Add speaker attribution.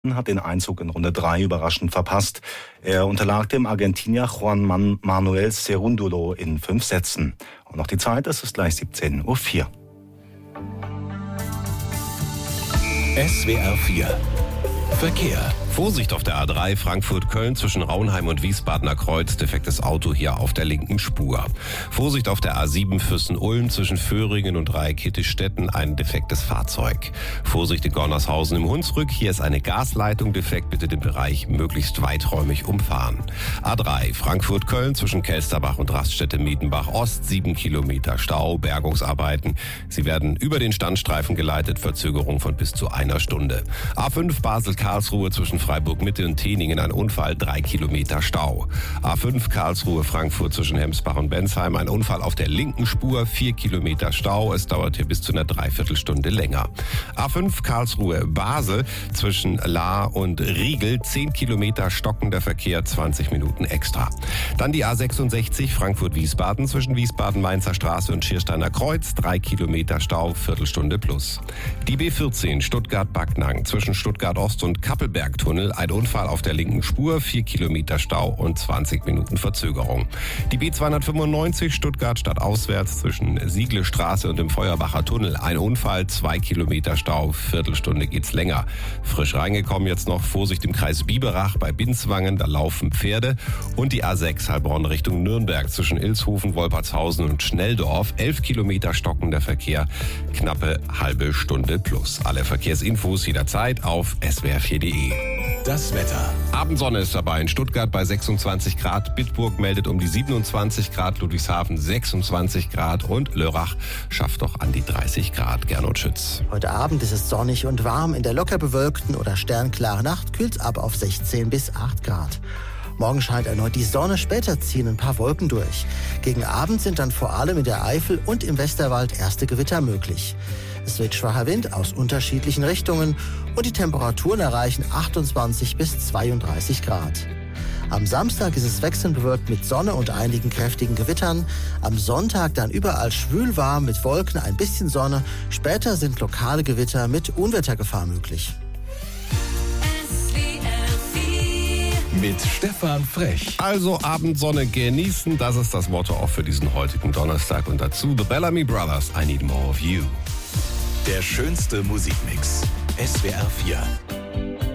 Speaker 1: hat den Einzug in Runde 3 überraschend verpasst. Er unterlag dem Argentinier Juan Manuel Cerúndolo in 5 Sätzen. Und noch die Zeit, es ist gleich 17:04 Uhr.
Speaker 2: SWR 4 Verkehr.
Speaker 3: Vorsicht auf der A3 Frankfurt-Köln zwischen Raunheim und Wiesbadener Kreuz. Defektes Auto hier auf der linken Spur. Vorsicht auf der A7 Fürsten-Ulm zwischen Föhringen und Dreieckittichstetten. Ein defektes Fahrzeug. Vorsicht in Gornershausen im Hunsrück. Hier ist eine Gasleitung defekt. Bitte den Bereich möglichst weiträumig umfahren. A3 Frankfurt-Köln zwischen Kelsterbach und Raststätte-Miedenbach-Ost. 7 Kilometer Stau. Bergungsarbeiten. Sie werden über den Standstreifen geleitet. Verzögerung von bis zu einer Stunde. A5 Basel-Karlsruhe zwischen Freiburg-Mitte und Teningen ein Unfall, 3 Kilometer Stau. A5 Karlsruhe-Frankfurt zwischen Hemsbach und Bensheim ein Unfall auf der linken Spur, 4 Kilometer Stau. Es dauert hier bis zu einer Dreiviertelstunde länger. A5 Karlsruhe-Basel zwischen Lahr und Riegel, 10 Kilometer stockender Verkehr, 20 Minuten extra. Dann die A66 Frankfurt-Wiesbaden zwischen Wiesbaden-Mainzer Straße und Schiersteiner Kreuz, 3 Kilometer Stau, Viertelstunde plus. Die B14 Stuttgart-Backnang zwischen Stuttgart-Ost und Kappelbergtunnel, ein Unfall auf der linken Spur, 4 Kilometer Stau und 20 Minuten Verzögerung. Die B295 Stuttgart stadtauswärts zwischen Siegle-Straße und dem Feuerbacher Tunnel, ein Unfall, 2 Kilometer Stau, Viertelstunde geht's länger. Frisch reingekommen jetzt noch Vorsicht im Kreis Biberach bei Binswangen, da laufen Pferde. Und die A6 Heilbronn Richtung Nürnberg zwischen Ilshofen, Wolpertshausen und Schnelldorf, 11 Kilometer stockender Verkehr, knappe halbe Stunde plus. Alle Verkehrsinfos jederzeit auf swr4.de.
Speaker 2: Das Wetter.
Speaker 3: Abendsonne ist dabei in Stuttgart bei 26 Grad. Bitburg meldet um die 27 Grad. Ludwigshafen 26 Grad. Und Lörrach schafft doch an die 30 Grad. Gernot Schütz.
Speaker 4: Heute Abend ist es sonnig und warm. In der locker bewölkten oder sternklaren Nacht kühlt es ab auf 16 bis 8 Grad. Morgen scheint erneut die Sonne, später ziehen ein paar Wolken durch. Gegen Abend sind dann vor allem in der Eifel und im Westerwald erste Gewitter möglich. Es weht schwacher Wind aus unterschiedlichen Richtungen und die Temperaturen erreichen 28 bis 32 Grad. Am Samstag ist es wechselnd bewölkt mit Sonne und einigen kräftigen Gewittern. Am Sonntag dann überall schwül warm mit Wolken, ein bisschen Sonne. Später sind lokale Gewitter mit Unwettergefahr möglich.
Speaker 2: Mit Stefan Frech.
Speaker 3: Also Abendsonne genießen, das ist das Motto auch für diesen heutigen Donnerstag. Und dazu The Bellamy Brothers, I Need More of You.
Speaker 2: Der schönste Musikmix. SWR 4.